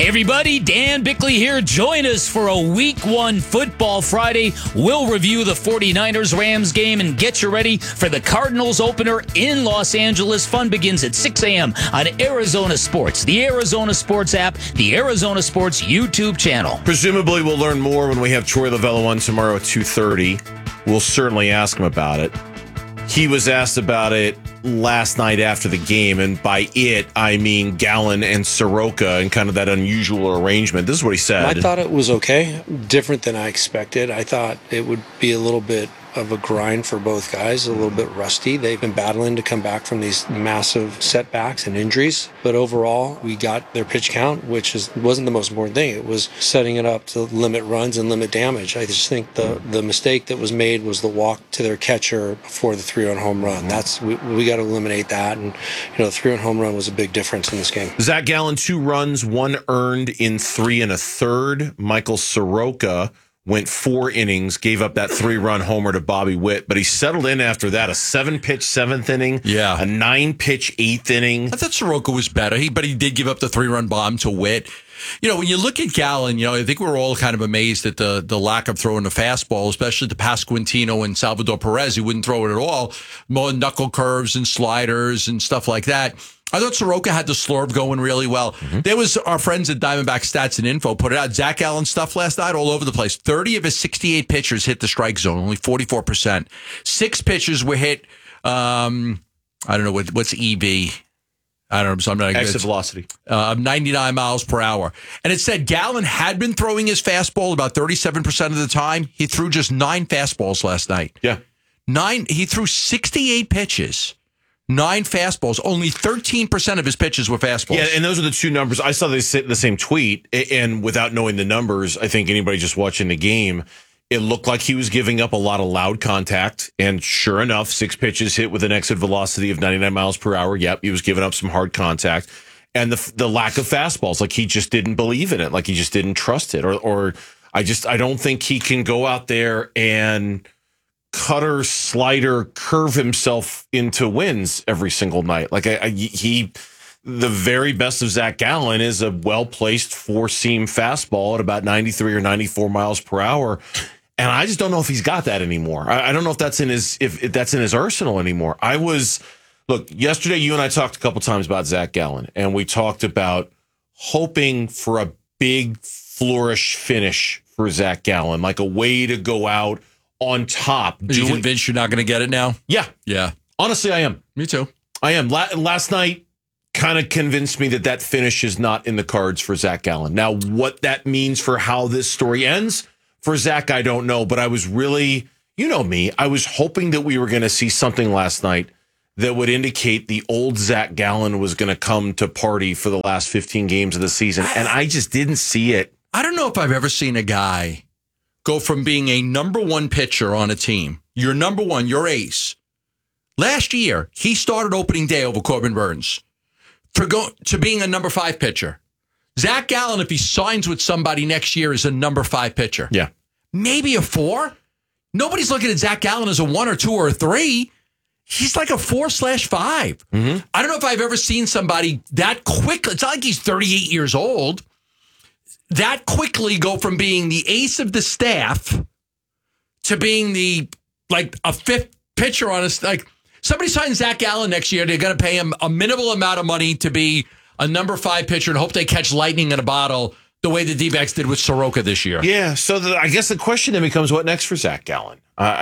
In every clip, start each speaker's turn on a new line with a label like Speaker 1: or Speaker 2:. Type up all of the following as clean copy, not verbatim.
Speaker 1: Hey everybody, Dan Bickley here. Join us for a Week 1 Football Friday. We'll review the 49ers-Rams game and get you ready for the Cardinals opener in Los Angeles. Fun begins at 6 a.m. on Arizona Sports, the Arizona Sports app, the Arizona Sports YouTube channel.
Speaker 2: Presumably we'll learn more when we have Troy Lavello on tomorrow at 2:30. We'll certainly ask him about it. He was asked about it last night after the game, and by it, I mean Gallen and Soroka and kind of that unusual arrangement. This is what he said.
Speaker 3: I thought it was okay, different than I expected. I thought it would be a little bit of a grind for both guys, a little bit rusty. They've been battling to come back from these massive setbacks and injuries, but overall, we got their pitch count, which wasn't the most important thing. It was setting it up to limit runs and limit damage. I just think the mistake that was made was the walk to their catcher before the 3-run home run. We got to eliminate that, and the 3-run home run was a big difference in this game.
Speaker 2: Zach Gallen, 2 runs, 1 earned in 3 1/3. Michael Soroka went 4 innings, gave up that 3-run homer to Bobby Witt, but he settled in after that. A 7-pitch 7th inning, a 9-pitch 8th inning.
Speaker 4: I thought Soroka was better, but he did give up the 3-run bomb to Witt. When you look at Gallen, I think we're all kind of amazed at the lack of throwing the fastball, especially to Pasquantino and Salvador Perez. He wouldn't throw it at all. More knuckle curves and sliders and stuff like that. I thought Soroka had the slurve going really well. There was our friends at Diamondback Stats and Info put it out. Zach Gallen stuff last night all over the place. 30 of his 68 pitchers hit the strike zone, only 44%. 6 pitchers were hit. I don't know what's EV. I don't know. So I'm not
Speaker 2: exit velocity
Speaker 4: of 99 miles per hour. And it said Gallen had been throwing his fastball about 37% of the time. He threw just 9 fastballs last night.
Speaker 2: Yeah,
Speaker 4: 9. He threw 68 pitches. 9 fastballs. Only 13% of his pitches were fastballs.
Speaker 2: Yeah, and those are the 2 numbers. I saw the same tweet, and without knowing the numbers, I think anybody just watching the game, it looked like he was giving up a lot of loud contact. And sure enough, 6 pitches hit with an exit velocity of 99 miles per hour. Yep, he was giving up some hard contact. And the lack of fastballs, like he just didn't believe in it, like he just didn't trust it. Or I don't think he can go out there and cutter, slider, curve himself into wins every single night. Like the very best of Zach Gallen is a well-placed 4-seam fastball at about 93 or 94 miles per hour. And I just don't know if he's got that anymore. I don't know if that's in his arsenal anymore. Look, yesterday you and I talked a couple times about Zach Gallen, and we talked about hoping for a big flourish finish for Zach Gallen, like a way to go out on top.
Speaker 4: Are you convinced you're not going to get it now?
Speaker 2: Yeah. Honestly, I am.
Speaker 4: Me too.
Speaker 2: I am. Last night kind of convinced me that finish is not in the cards for Zach Gallen. Now, what that means for how this story ends for Zach, I don't know. But I was really, me, I was hoping that we were going to see something last night that would indicate the old Zach Gallen was going to come to party for the last 15 games of the season. And I just didn't see it.
Speaker 4: I don't know if I've ever seen a guy go from being a number 1 pitcher on a team, your number 1, your ace. Last year, he started opening day over Corbin Burns to being a number 5 pitcher. Zach Gallen, if he signs with somebody next year, is a number 5 pitcher.
Speaker 2: Yeah.
Speaker 4: Maybe a 4. Nobody's looking at Zach Gallen as a 1 or 2 or a 3. He's like a 4/5. I don't know if I've ever seen somebody that quickly. It's not like he's 38 years old. That quickly go from being the ace of the staff to being a 5th pitcher on somebody signs Zach Gallen next year. They're going to pay him a minimal amount of money to be a number 5 pitcher and hope they catch lightning in a bottle the way the D-backs did with Soroka this year.
Speaker 2: Yeah. So I guess the question then becomes, what next for Zach Gallen?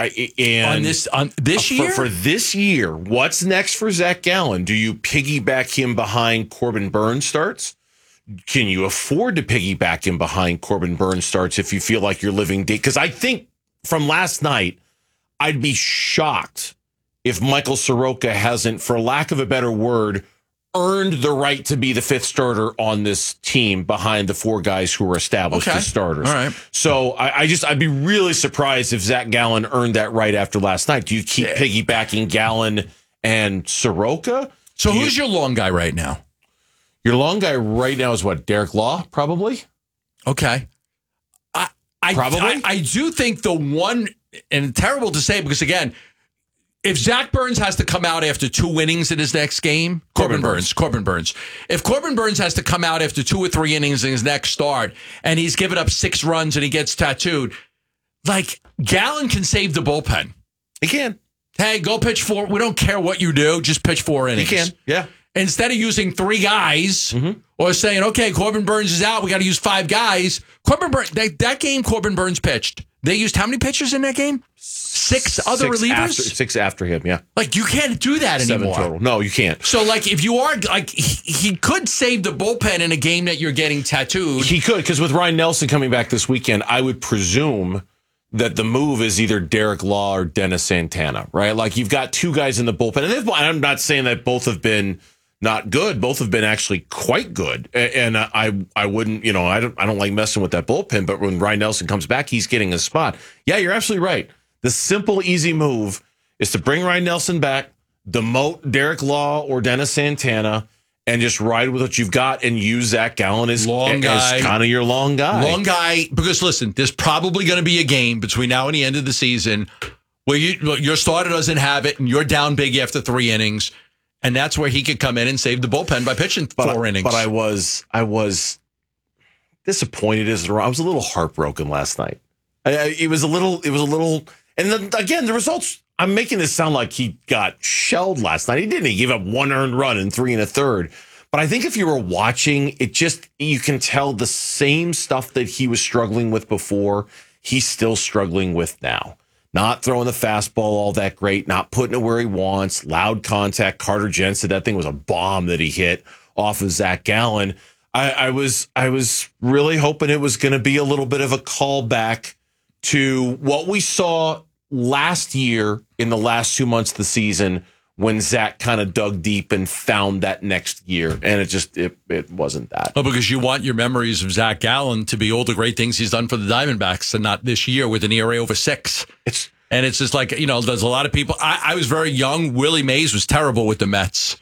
Speaker 4: On this year?
Speaker 2: For this year, what's next for Zach Gallen? Do you piggyback him behind Corbin Burns starts? Can you afford to piggyback him behind Corbin Burns starts if you feel like you're living deep? Because I think from last night, I'd be shocked if Michael Soroka hasn't, for lack of a better word, earned the right to be the 5th starter on this team behind the 4 guys who were established as starters.
Speaker 4: All right.
Speaker 2: So I'd be really surprised if Zach Gallen earned that right after last night. Do you keep piggybacking Gallen and Soroka?
Speaker 4: So who's your long guy right now?
Speaker 2: Your long guy right now is what? Derek Law, probably?
Speaker 4: Okay. I do think the one, and terrible to say because, again, if Zach Burns has to come out after 2 innings in his next game, Corbin Burns. If Corbin Burns has to come out after 2 or 3 innings in his next start and he's given up 6 runs and he gets tattooed, like Gallen can save the bullpen.
Speaker 2: He can.
Speaker 4: Hey, go pitch 4. We don't care what you do. Just pitch 4 innings.
Speaker 2: He can. Yeah.
Speaker 4: Instead of using 3 guys or saying, okay, Corbin Burns is out, we got to use 5 guys. Corbin Burns, that game Corbin Burns pitched, they used how many pitchers in that game? 6 other relievers?
Speaker 2: 6 after him, yeah.
Speaker 4: Like, you can't do that
Speaker 2: 7
Speaker 4: anymore.
Speaker 2: total. No, you can't.
Speaker 4: So, like, if you are, like, he could save the bullpen in a game that you're getting tattooed.
Speaker 2: He could, because with Ryan Nelson coming back this weekend, I would presume that the move is either Derek Law or Dennis Santana, right? Like, you've got 2 guys in the bullpen. And I'm not saying that both have been not good. Both have been actually quite good. And I wouldn't, I don't like messing with that bullpen. But when Ryan Nelson comes back, he's getting a spot. Yeah, you're absolutely right. The simple, easy move is to bring Ryan Nelson back, demote Derek Law or Dennis Santana, and just ride with what you've got and use Zach Gallen as kind of your long guy.
Speaker 4: Long guy, because listen, there's probably going to be a game between now and the end of the season where your starter doesn't have it and you're down big after 3 innings. And that's where he could come in and save the bullpen by pitching 4 innings.
Speaker 2: But I was disappointed I was a little heartbroken last night. It was a little, and then again, the results, I'm making this sound like he got shelled last night. He didn't. He gave up 1 earned run in 3 1/3. But I think if you were watching, you can tell the same stuff that he was struggling with before, he's still struggling with now. Not throwing the fastball all that great, not putting it where he wants, loud contact. Carter Jensen, that thing was a bomb that he hit off of Zach Gallen. I was really hoping it was going to be a little bit of a callback to what we saw last year in the last 2 months of the season when Zach kind of dug deep and found that next year. And it wasn't that.
Speaker 4: Well, because you want your memories of Zach Gallen to be all the great things he's done for the Diamondbacks and not this year with an ERA over 6. And it's just like, there's a lot of people. I was very young. Willie Mays was terrible with the Mets.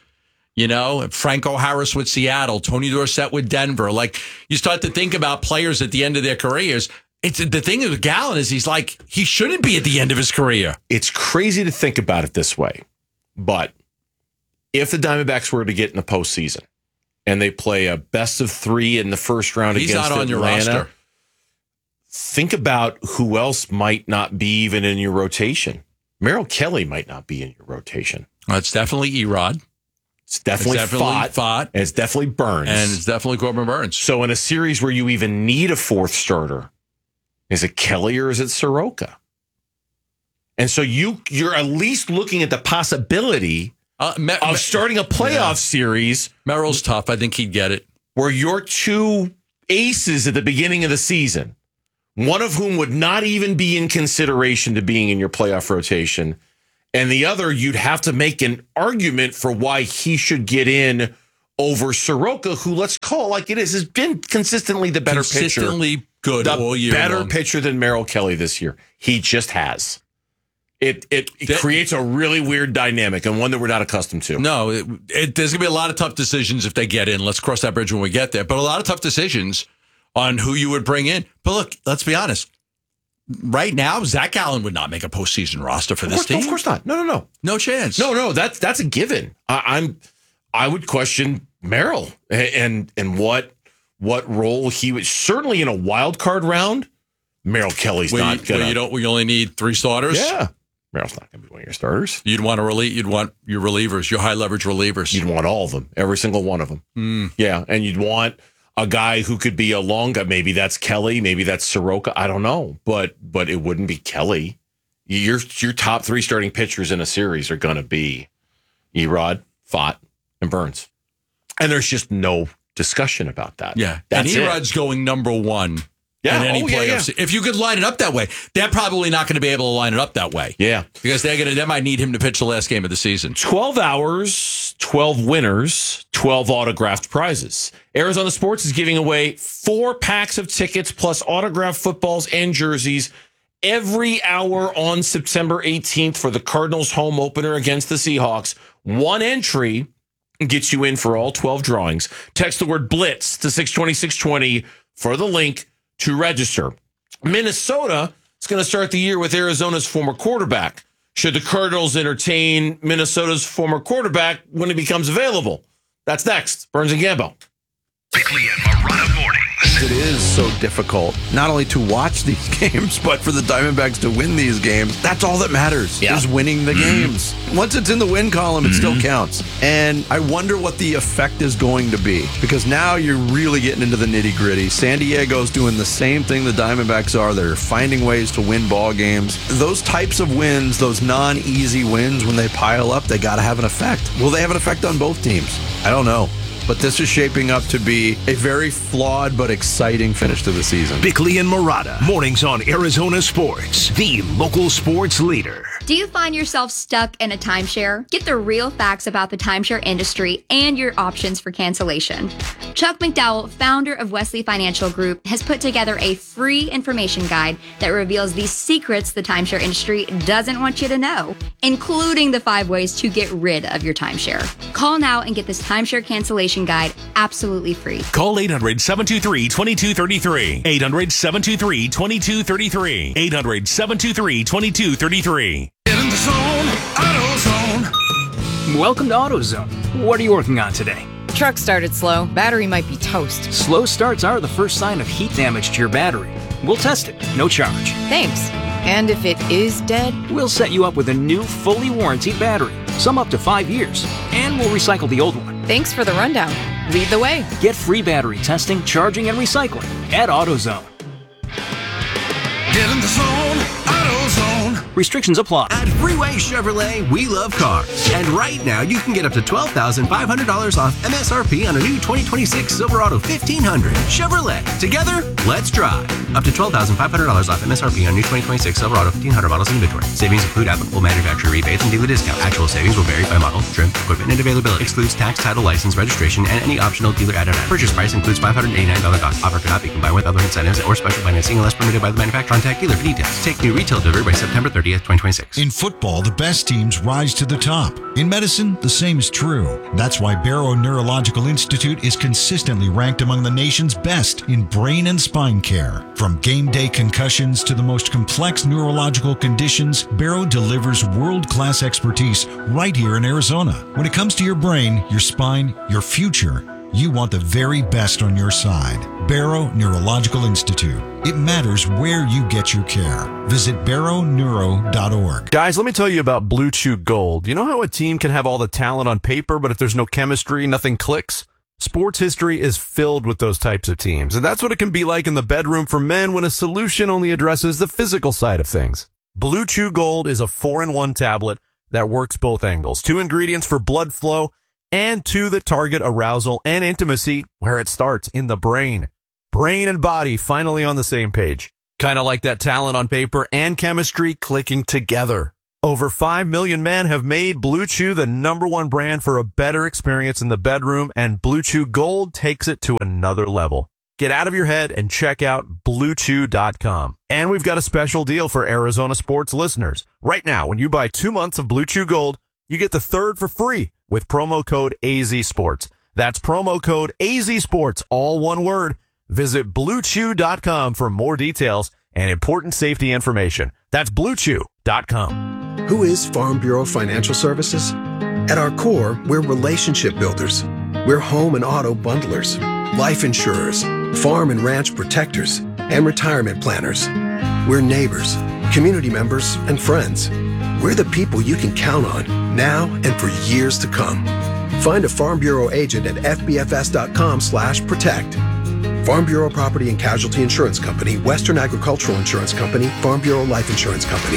Speaker 4: Franco Harris with Seattle, Tony Dorsett with Denver. Like, you start to think about players at the end of their careers. It's the thing with Gallen is he shouldn't be at the end of his career.
Speaker 2: It's crazy to think about it this way. But if the Diamondbacks were to get in the postseason and they play a best of 3 in the first round against Atlanta,
Speaker 4: on your roster.
Speaker 2: Think about who else might not be even in your rotation. Merrill Kelly might not be in your rotation.
Speaker 4: Well, it's definitely Erod.
Speaker 2: It's definitely Fott. And it's definitely Burns.
Speaker 4: And it's definitely Corbin Burns.
Speaker 2: So in a series where you even need a 4th starter, is it Kelly or is it Soroka? And so you're at least looking at the possibility of starting a playoff series.
Speaker 4: Merrill's tough. I think he'd get it.
Speaker 2: Where your 2 aces at the beginning of the season, one of whom would not even be in consideration to being in your playoff rotation, and the other, you'd have to make an argument for why he should get in over Soroka, who, let's call it like it is, has been consistently the better pitcher.
Speaker 4: Consistently good all year long.
Speaker 2: Better pitcher than Merrill Kelly this year. He just has. It creates a really weird dynamic and one that we're not accustomed to.
Speaker 4: No, there's going to be a lot of tough decisions if they get in. Let's cross that bridge when we get there. But a lot of tough decisions on who you would bring in. But look, let's be honest. Right now, Zach Gallen would not make a postseason roster for this team.
Speaker 2: Of course not. No.
Speaker 4: No chance.
Speaker 2: No, that's a given. I would question Merrill and what role he would, certainly in a wild card round. Merrill Kelly's not going to.
Speaker 4: We only need 3 starters.
Speaker 2: Yeah. Merrill's not going to be one of your starters.
Speaker 4: You'd want your relievers, your high leverage relievers.
Speaker 2: You'd want all of them, every single one of them. Yeah, and you'd want a guy who could be a long guy. Maybe that's Kelly, maybe that's Soroka. I don't know, but it wouldn't be Kelly. Your top 3 starting pitchers in a series are going to be Erod, Fott, and Burns, and there's just no discussion about that.
Speaker 4: Yeah, and Erod's going number 1. Yeah, in any playoffs. Yeah. If you could line it up that way, they're probably not going to be able to line it up that way.
Speaker 2: Yeah.
Speaker 4: Because they might need him to pitch the last game of the season.
Speaker 2: 12 hours, 12 winners, 12 autographed prizes. Arizona Sports is giving away 4 packs of tickets plus autographed footballs and jerseys every hour on September 18th for the Cardinals home opener against the Seahawks. 1 entry gets you in for all 12 drawings. Text the word BLITZ to 620-620 for the link to register. Minnesota is going to start the year with Arizona's former quarterback, Should the Cardinals entertain Minnesota's former quarterback when he becomes available? That's next. Burns and Gambo.
Speaker 5: Bickley and Marotta mornings.
Speaker 6: It is so difficult, not only to watch these games, but for the Diamondbacks to win these games. That's all that matters, is winning the games. Once it's in the win column, it still counts. And I wonder what the effect is going to be, because now you're really getting into the nitty-gritty. San Diego's doing the same thing the Diamondbacks are. They're finding ways to win ball games. Those types of wins, those non-easy wins, when they pile up, they got to have an effect. Will they have an effect on both teams? I don't know. But this is shaping up to be a very flawed but exciting finish to the season.
Speaker 5: Bickley and Marotta, mornings on Arizona Sports, the local sports leader.
Speaker 7: Do you find yourself stuck in a timeshare? Get the real facts about the timeshare industry and your options for cancellation. Chuck McDowell, founder of Wesley Financial Group, has put together a free information guide that reveals the secrets the timeshare industry doesn't want you to know, including the 5 ways to get rid of your timeshare. Call now and get this timeshare cancellation guide absolutely free.
Speaker 5: Call 800-723-2233. 800-723-2233. 800-723-2233. Get in the zone, AutoZone.
Speaker 8: Welcome to AutoZone. What are you working on today?
Speaker 9: Truck started slow. Battery might be toast.
Speaker 8: Slow starts are the first sign of heat damage to your battery. We'll test it, no charge.
Speaker 9: Thanks. And if it is dead?
Speaker 8: We'll set you up with a new, fully warranted battery, some up to 5 years, and we'll recycle the old one.
Speaker 9: Thanks for the rundown. Lead the way.
Speaker 8: Get free battery testing, charging, and recycling at AutoZone.
Speaker 5: Get in the zone, AutoZone.
Speaker 8: Restrictions apply.
Speaker 10: At Freeway Chevrolet, we love cars. And right now, you can get up to $12,500 off MSRP on a new 2026 Silverado 1500. Chevrolet. Together, let's drive. Up to $12,500 off MSRP on new 2026 Silverado 1500 models in inventory. Savings include applicable manufacturer rebates and dealer discounts. Actual savings will vary by model, trim, equipment, and availability. Excludes tax, title, license, registration, and any optional dealer added on. Purchase price includes $589 cost. Offer cannot be combined with other incentives or special financing unless permitted by the manufacturer. Contact dealer for details. Take new retail delivery by September 30th, 2026.
Speaker 11: In football, the best teams rise to the top. In medicine, the same is true. That's why Barrow Neurological Institute is consistently ranked among the nation's best in brain and spine care. From game day concussions to the most complex neurological conditions, Barrow delivers world-class expertise right here in Arizona. When it comes to your brain, your spine, your future, you want the very best on your side. Barrow Neurological Institute. It matters where you get your care. Visit barrowneuro.org.
Speaker 6: Guys, let me tell you about Blue Chew Gold. You know how a team can have all the talent on paper, but if there's no chemistry, nothing clicks? Sports history is filled with those types of teams, and that's what it can be like in the bedroom for men when a solution only addresses the physical side of things. Blue Chew Gold is a 4-in-1 tablet that works both angles. 2 ingredients for blood flow, and 2 that target arousal and intimacy where it starts, in the brain. Brain and body finally on the same page. Kind of like that talent on paper and chemistry clicking together. Over 5 million men have made Blue Chew the #1 brand for a better experience in the bedroom, and Blue Chew Gold takes it to another level. Get out of your head and check out BlueChew.com. And we've got a special deal for Arizona sports listeners. Right now, when you buy 2 months of Blue Chew Gold, you get the 3rd for free with promo code AZSports. That's promo code AZSports, all one word. Visit BlueChew.com for more details and important safety information. That's BlueChew.com.
Speaker 12: Who is Farm Bureau Financial Services? At our core, we're relationship builders. We're home and auto bundlers, life insurers, farm and ranch protectors, and retirement planners. We're neighbors, community members, and friends. We're the people you can count on now and for years to come. Find a Farm Bureau agent at fbfs.com/protect. Farm Bureau Property and Casualty Insurance Company, Western Agricultural Insurance Company, Farm Bureau Life Insurance Company.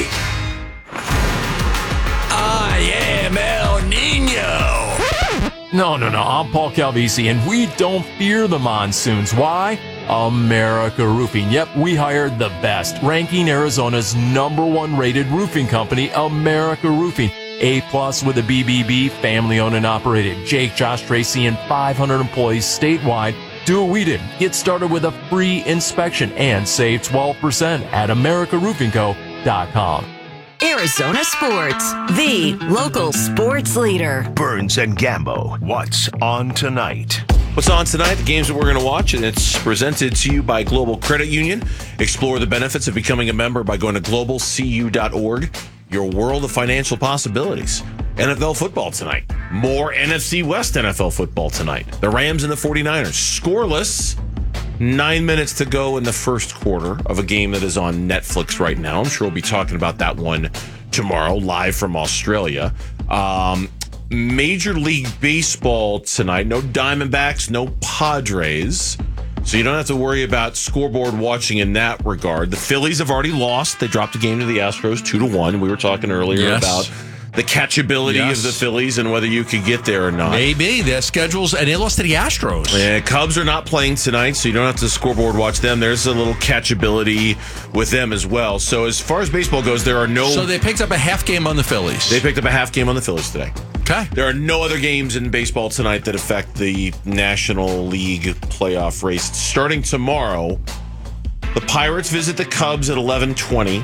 Speaker 13: I am El Nino. No, I'm Paul Calvisi, and we don't fear the monsoons. Why? America Roofing. Yep, we hired the best, ranking Arizona's #1 rated roofing company, America Roofing. A+ with a BBB, family owned and operated. Jake, Josh, Tracy, and 500 employees statewide. Do what we did. Get started with a free inspection and save 12% at AmericaRoofingCo.com.
Speaker 14: Arizona Sports, the local sports leader.
Speaker 5: Burns and Gambo, what's on tonight?
Speaker 2: What's on tonight? The games that we're going to watch, and it's presented to you by Global Credit Union. Explore the benefits of becoming a member by going to globalcu.org. your world of financial possibilities. NFL football tonight. More NFC West NFL football tonight. The Rams and the 49ers. Scoreless. 9 minutes to go in the first quarter of a game that is on Netflix right now. I'm sure we'll be talking about that one tomorrow, live from Australia. Major League Baseball tonight. No Diamondbacks, no Padres. So you don't have to worry about scoreboard watching in that regard. The Phillies have already lost. They dropped a game to the Astros 2-1. We were talking earlier about the catchability of the Phillies and whether you could get there or not.
Speaker 4: Maybe. Their schedules, and they lost to the Astros.
Speaker 2: Yeah, Cubs are not playing tonight, so you don't have to scoreboard watch them. There's a little catchability with them as well. So as far as baseball goes, there are no...
Speaker 4: So they picked up a half game on the Phillies.
Speaker 2: They picked up a half game on the Phillies today.
Speaker 4: Okay.
Speaker 2: There are no other games in baseball tonight that affect the National League playoff race. Starting tomorrow, the Pirates visit the Cubs at 11:20.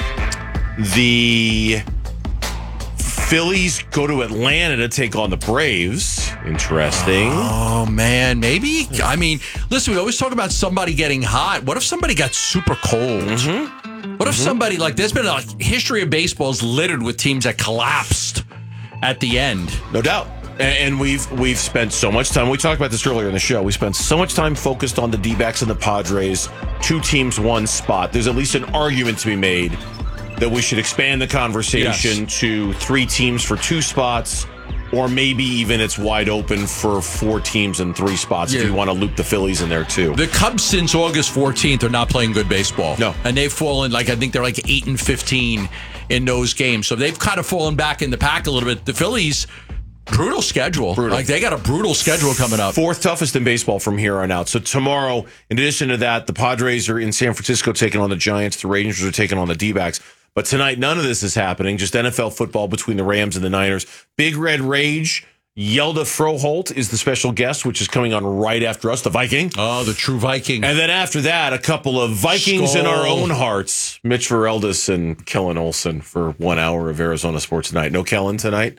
Speaker 2: The Phillies go to Atlanta to take on the Braves. Interesting.
Speaker 4: Oh, man. Maybe. I mean, listen, we always talk about somebody getting hot. What if somebody got super cold? What if somebody, like, there's been a history of baseball is littered with teams that collapsed at the end.
Speaker 2: No doubt. And we've spent so much time. We talked about this earlier in the show. We spent so much time focused on the D-backs and the Padres. 2 teams, 1 spot. There's at least an argument to be made that we should expand the conversation to 3 teams for 2 spots, or maybe even it's wide open for 4 teams and 3 spots if you want to loop the Phillies in there too.
Speaker 4: The Cubs since August 14th are not playing good baseball.
Speaker 2: No.
Speaker 4: And they've fallen, I think they're 8-15 in those games. So they've kind of fallen back in the pack a little bit. The Phillies, brutal schedule. They got a brutal schedule coming up.
Speaker 2: 4th toughest in baseball from here on out. So tomorrow, in addition to that, the Padres are in San Francisco taking on the Giants. The Rangers are taking on the D-backs. But tonight, none of this is happening. Just NFL football between the Rams and the Niners. Big Red Rage. Yelda Froholt is the special guest, which is coming on right after us, the Viking.
Speaker 4: Oh, the true Viking.
Speaker 2: And then after that, a couple of Vikings in our own hearts. Mitch Vareldis and Kellen Olson for 1 hour of Arizona Sports Night. No Kellen tonight?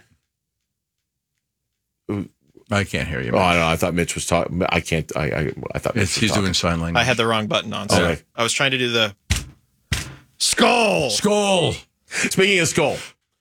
Speaker 4: I can't hear you.
Speaker 2: Oh, I don't know. I thought Mitch was talking. I can't. I thought Mitch was
Speaker 4: he's
Speaker 2: talking.
Speaker 4: doing sign language.
Speaker 15: I had the wrong button on. So
Speaker 2: Okay.
Speaker 15: I was trying to do the skull.
Speaker 2: Speaking of skull,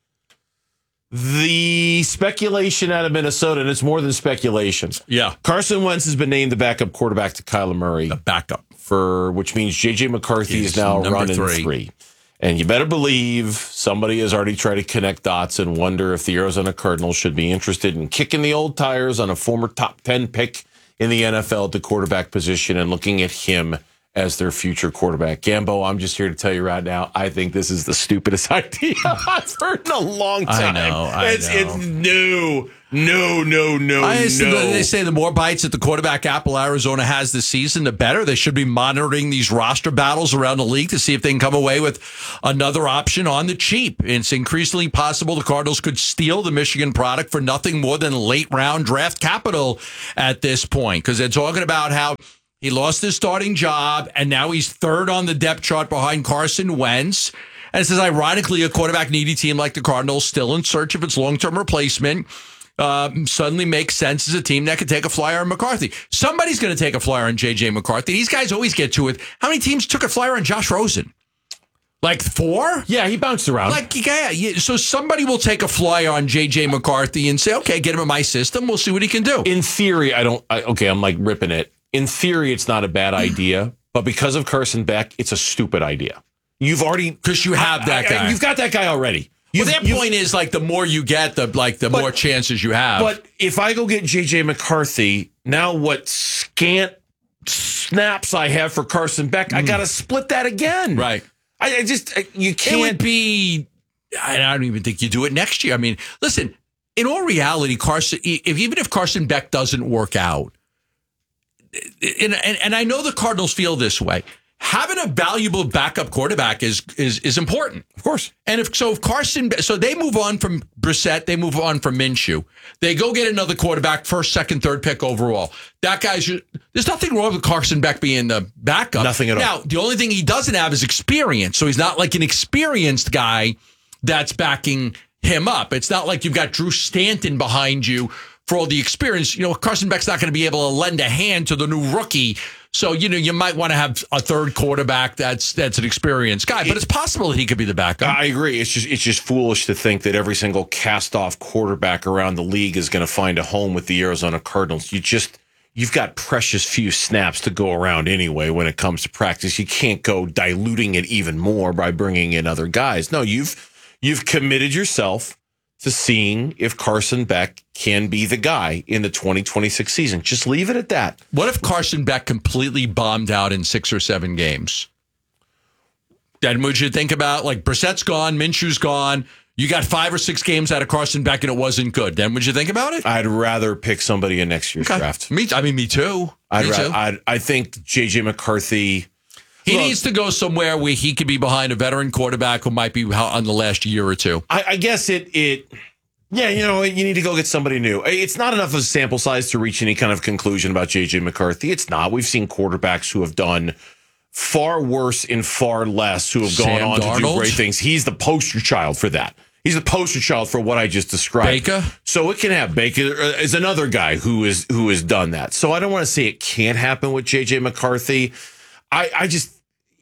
Speaker 2: the speculation out of Minnesota, and it's more than speculation.
Speaker 4: Yeah.
Speaker 2: Carson Wentz has been named the backup quarterback to Kyler Murray.
Speaker 4: The backup.
Speaker 2: Which means J.J. McCarthy is now
Speaker 4: number
Speaker 2: running
Speaker 4: 3.
Speaker 2: 3. And you better believe somebody has already tried to connect dots and wonder if the Arizona Cardinals should be interested in kicking the old tires on a former top 10 pick in the NFL at the quarterback position and looking at him as their future quarterback. Gambo, I'm just here to tell you right now, I think this is the stupidest idea I've heard in a long time.
Speaker 4: I know.
Speaker 2: It's no.
Speaker 4: They say the more bites that the quarterback apple Arizona has this season, the better. They should be monitoring these roster battles around the league to see if they can come away with another option on the cheap. It's increasingly possible the Cardinals could steal the Michigan product for nothing more than late round draft capital at this point, because they're talking about how he lost his starting job, and now he's 3rd on the depth chart behind Carson Wentz. And it says, ironically, a quarterback-needy team like the Cardinals, still in search of its long-term replacement, suddenly makes sense as a team that could take a flyer on McCarthy. Somebody's going to take a flyer on J.J. McCarthy. These guys always get to it. How many teams took a flyer on Josh Rosen? 4?
Speaker 2: Yeah, he bounced around.
Speaker 4: So somebody will take a flyer on J.J. McCarthy and say, okay, get him in my system. We'll see what he can do.
Speaker 2: In theory, I'm ripping it. In theory, it's not a bad idea, but because of Carson Beck, it's a stupid idea. You've already...
Speaker 4: Because you have that guy.
Speaker 2: You've got that guy already.
Speaker 4: Their point is, the more you get, the more chances you have.
Speaker 2: But if I go get J.J. McCarthy, now what scant snaps I have for Carson Beck, I got to split that again.
Speaker 4: Right.
Speaker 2: You can't...
Speaker 4: It would be... I don't even think you do it next year. I mean, listen, in all reality, even if Carson Beck doesn't work out, and I know the Cardinals feel this way, having a valuable backup quarterback is important,
Speaker 2: of course.
Speaker 4: And if they move on from Brissett, they move on from Minshew, they go get another quarterback, 1st, 2nd, 3rd pick overall. There's nothing wrong with Carson Beck being the backup.
Speaker 2: Nothing at all.
Speaker 4: Now, the only thing he doesn't have is experience, so he's not like an experienced guy that's backing him up. It's not like you've got Drew Stanton behind you for all the experience. Carson Beck's not going to be able to lend a hand to the new rookie So, you might want to have a third quarterback that's an experienced guy, but it's possible that he could be the backup.
Speaker 2: I agree. It's just foolish to think that every single cast-off quarterback around the league is going to find a home with the Arizona Cardinals. You've got precious few snaps to go around anyway when it comes to practice. You can't go diluting it even more by bringing in other guys. No, you've committed yourself to seeing if Carson Beck can be the guy in the 2026 season. Just leave it at that.
Speaker 4: What if Carson Beck completely bombed out in 6 or 7 games? Then would you think about, like, Brissett's gone, Minshew's gone, you got 5 or 6 games out of Carson Beck and it wasn't good. Then would you think about it?
Speaker 2: I'd rather pick somebody in next year's draft.
Speaker 4: Me too.
Speaker 2: I think J.J. McCarthy...
Speaker 4: He needs to go somewhere where he could be behind a veteran quarterback who might be on the last year or two.
Speaker 2: I guess you need to go get somebody new. It's not enough of a sample size to reach any kind of conclusion about J.J. McCarthy. It's not. We've seen quarterbacks who have done far worse in far less, who have gone on to do great things. He's the poster child for that. He's the poster child for what I just described.
Speaker 4: Baker?
Speaker 2: So it can happen. Baker is another guy who has done that. So I don't want to say it can't happen with J.J. McCarthy. I just,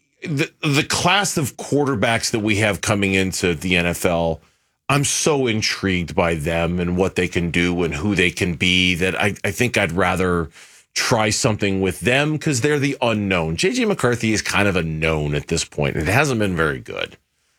Speaker 2: the class of quarterbacks that we have coming into the NFL, I'm so intrigued by them and what they can do and who they can be that I think I'd rather try something with them because they're the unknown. J.J. McCarthy is kind of a known at this point. It hasn't been very good.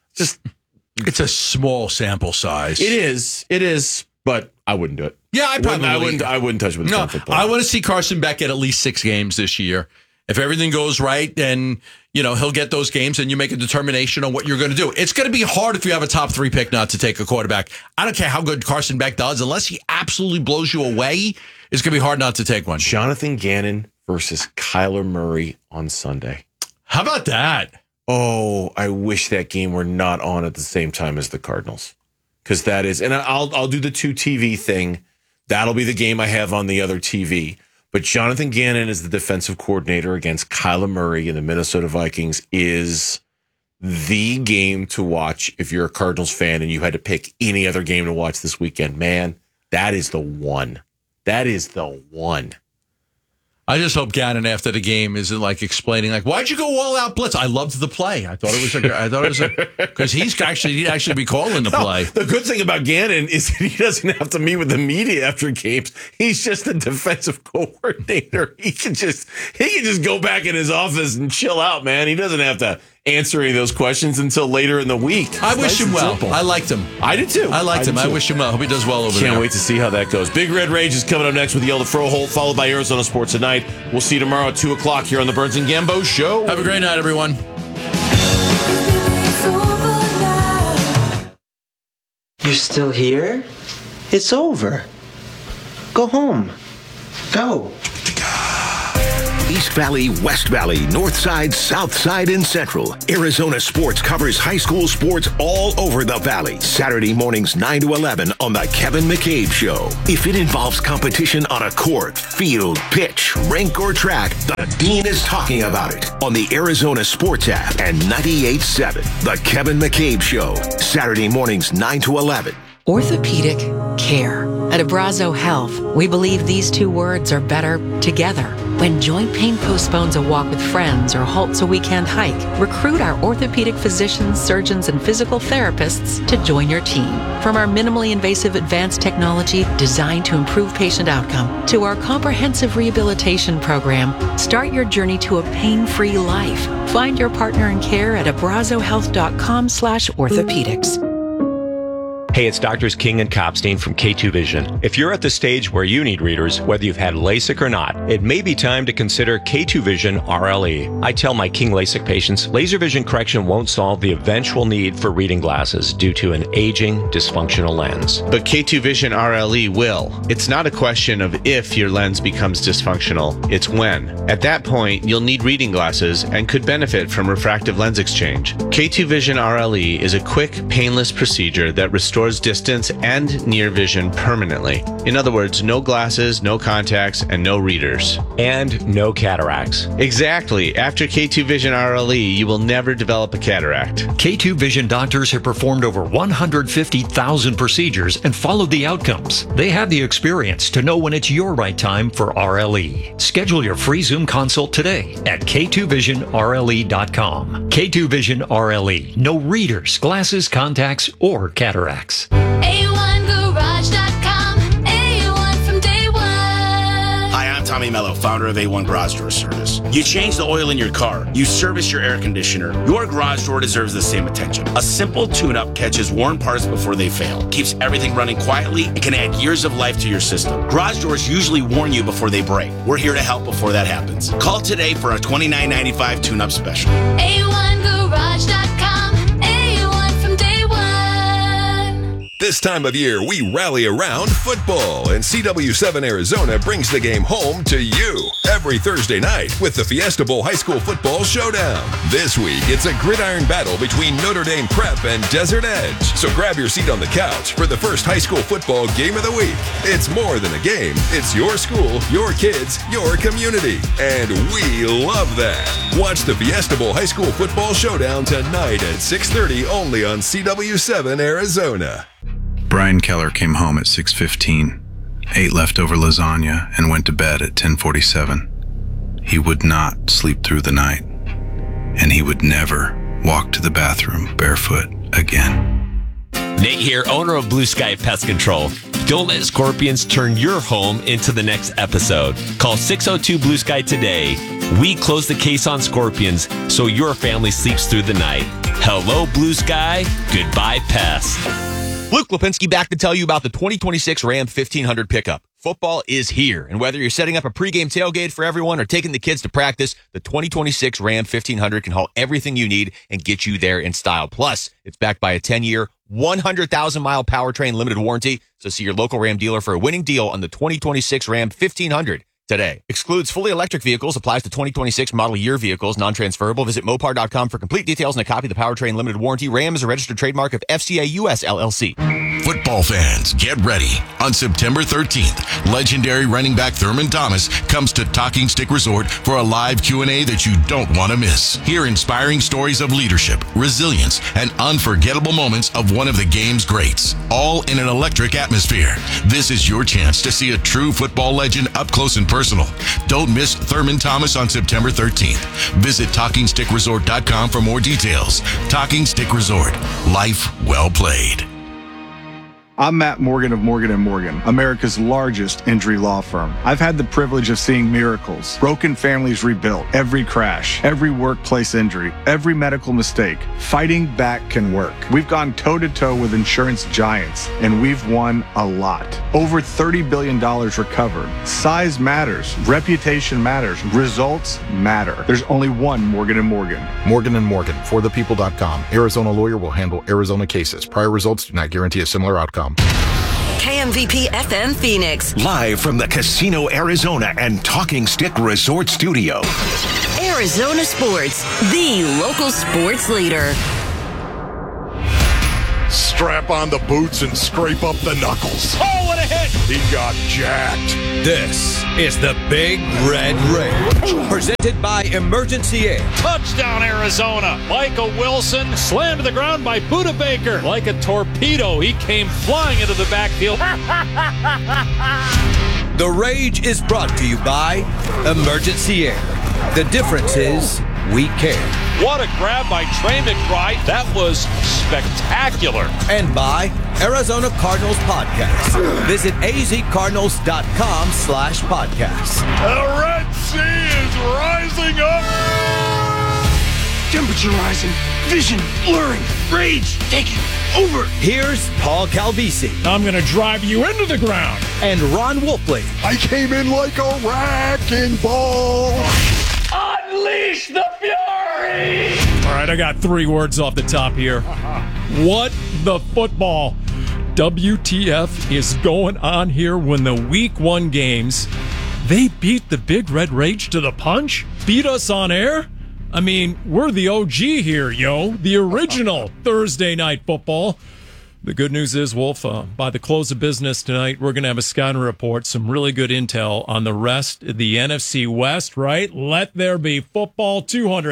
Speaker 4: It's a small sample size.
Speaker 2: It is, but I wouldn't do it.
Speaker 4: Yeah, I
Speaker 2: wouldn't touch with football.
Speaker 4: I want to see Carson Beck at least 6 games this year. If everything goes right, then he'll get those games and you make a determination on what you're going to do. It's going to be hard if you have a top 3 pick not to take a quarterback. I don't care how good Carson Beck does. Unless he absolutely blows you away, it's going to be hard not to take one.
Speaker 2: Jonathan Gannon versus Kyler Murray on Sunday.
Speaker 4: How about that?
Speaker 2: Oh, I wish that game were not on at the same time as the Cardinals. Because that is, and I'll do the 2 TV thing. That'll be the game I have on the other TV. But Jonathan Gannon as the defensive coordinator against Kyler Murray and the Minnesota Vikings is the game to watch if you're a Cardinals fan and you had to pick any other game to watch this weekend. Man, that is the one. That is the one.
Speaker 4: I just hope Gannon after the game isn't like explaining like, why'd you go all out blitz? I loved the play. I thought it was because he'd actually be calling the play.
Speaker 2: The good thing about Gannon is that he doesn't have to meet with the media after games. He's just a defensive coordinator. He can just go back in his office and chill out, man. He doesn't have to answer any of those questions until later in the week.
Speaker 4: I wish him well.
Speaker 2: Simple.
Speaker 4: I liked him.
Speaker 2: I did too.
Speaker 4: I liked him. I wish him well. Hope he does well over there.
Speaker 2: Can't wait to see how that goes. Big Red Rage is coming up next with Yelda Froholt, followed by Arizona Sports Tonight. We'll see you tomorrow at 2 o'clock here on the Burns and Gambo Show.
Speaker 4: Have a great night, everyone.
Speaker 16: You're still here? It's over. Go home. Go.
Speaker 5: East Valley, West Valley, North Side, South Side, and Central. Arizona Sports covers high school sports all over the Valley. Saturday mornings 9 to 11 on The Kevin McCabe Show. If it involves competition on a court, field, pitch, rink, or track, the Dean is talking about it on the Arizona Sports app and 98.7. The Kevin McCabe Show. Saturday mornings 9 to 11.
Speaker 17: Orthopedic care. At Abrazo Health, we believe these 2 words are better together. When joint pain postpones a walk with friends or halts a weekend hike, recruit our orthopedic physicians, surgeons, and physical therapists to join your team. From our minimally invasive advanced technology designed to improve patient outcome to our comprehensive rehabilitation program, start your journey to a pain-free life. Find your partner in care at abrazohealth.com/orthopedics.
Speaker 18: Hey, it's Doctors King and Copstein from K2 Vision. If you're at the stage where you need readers, whether you've had LASIK or not, it may be time to consider K2 Vision RLE. I tell my King LASIK patients, laser vision correction won't solve the eventual need for reading glasses due to an aging, dysfunctional lens.
Speaker 19: But K2 Vision RLE will. It's not a question of if your lens becomes dysfunctional, it's when. At that point, you'll need reading glasses and could benefit from refractive lens exchange. K2 Vision RLE is a quick, painless procedure that restores restores distance and near vision permanently. In other words, no glasses, no contacts, and no readers.
Speaker 18: And no cataracts.
Speaker 19: Exactly. After K2 Vision RLE, you will never develop a cataract.
Speaker 20: K2 Vision doctors have performed over 150,000 procedures and followed the outcomes. They have the experience to know when it's your right time for RLE. Schedule your free Zoom consult today at K2VisionRLE.com. K2 Vision RLE. No readers, glasses, contacts, or cataracts.
Speaker 21: A1Garage.com. A1 from day one.
Speaker 22: Hi, I'm Tommy Mello, founder of A1 Garage Door Service. You change the oil in your car. You service your air conditioner. Your garage door deserves the same attention. A simple tune-up catches worn parts before they fail, keeps everything running quietly, and can add years of life to your system. Garage doors usually warn you before they break. We're here to help before that happens. Call today for a $29.95 tune-up special.
Speaker 21: A1Garage.com. A1 from day one.
Speaker 23: This time of year, we rally around football, and CW7 Arizona brings the game home to you every Thursday night with the Fiesta Bowl High School Football Showdown. This week, it's a gridiron battle between Notre Dame Prep and Desert Edge. So grab your seat on the couch for the first high school football game of the week. It's more than a game. It's your school, your kids, your community. And we love that. Watch the Fiesta Bowl High School Football Showdown tonight at 6:30 only on CW7 Arizona.
Speaker 24: Brian Keller came home at 6:15, ate leftover lasagna, and went to bed at 10:47. He would not sleep through the night, and he would never walk to the bathroom barefoot again.
Speaker 25: Nate here, owner of Blue Sky Pest Control. Don't let scorpions turn your home into the next episode. Call 602 Blue Sky today. We close the case on scorpions so your family sleeps through the night. Hello, Blue Sky. Goodbye, pests.
Speaker 26: Luke Lipinski back to tell you about the 2026 Ram 1500 pickup. Football is here, and whether you're setting up a pregame tailgate for everyone or taking the kids to practice, the 2026 Ram 1500 can haul everything you need and get you there in style. Plus, it's backed by a 10-year, 100,000-mile powertrain limited warranty, so see your local Ram dealer for a winning deal on the 2026 Ram 1500 today. Excludes fully electric vehicles, applies to 2026 model year vehicles, non-transferable. Visit Mopar.com for complete details and a copy of the powertrain limited warranty. Ram is a registered trademark of FCA US LLC.
Speaker 27: Football fans, get ready. On September 13th, legendary running back Thurman Thomas comes to Talking Stick Resort for a live Q&A that you don't want to miss. Hear inspiring stories of leadership, resilience, and unforgettable moments of one of the game's greats, all in an electric atmosphere. This is your chance to see a true football legend up close and personal. Don't miss Thurman Thomas on September 13th. Visit TalkingStickResort.com for more details. Talking Stick Resort. Life well played.
Speaker 28: I'm Matt Morgan of Morgan & Morgan, America's largest injury law firm. I've had the privilege of seeing miracles, broken families rebuilt, every crash, every workplace injury, every medical mistake. Fighting back can work. We've gone toe-to-toe with insurance giants, and we've won a lot. Over $30 billion recovered. Size matters. Reputation matters. Results matter. There's only one Morgan & Morgan.
Speaker 29: Morgan & Morgan, forthepeople.com. Arizona lawyer will handle Arizona cases. Prior results do not guarantee a similar outcome.
Speaker 14: KMVP FM Phoenix.
Speaker 5: Live from the Casino Arizona and Talking Stick Resort Studio.
Speaker 14: Arizona Sports, the local sports leader.
Speaker 30: Strap on the boots and scrape up the knuckles. Oh, what a hit! He got jacked.
Speaker 31: This is the Big Red Rage, presented by Emergency Aid.
Speaker 32: Touchdown, Arizona. Michael Wilson slammed to the ground by Buda Baker. Like a torpedo, he came flying into the backfield.
Speaker 31: The Rage is brought to you by Emergency Aid. The difference is we care.
Speaker 32: What a grab by Trey McBride. That was spectacular.
Speaker 31: And by Arizona Cardinals Podcast. Visit azcardinals.com/podcast.
Speaker 30: The Red Sea is rising up.
Speaker 31: Temperature rising. Vision blurring. Rage taking over. Here's Paul Calvisi.
Speaker 32: I'm going to drive you into the ground.
Speaker 31: And Ron Wolfley.
Speaker 30: I came in like a wrecking ball.
Speaker 32: Unleash the fury! All right, I got 3 words off the top here. What the football? WTF is going on here when the Week 1 games, they beat the Big Red Rage to the punch? Beat us on air? I mean, we're the OG here, yo. The original Thursday Night Football. The good news is, Wolf, by the close of business tonight, we're going to have a scouting report, some really good intel on the rest of the NFC West, right? Let there be football,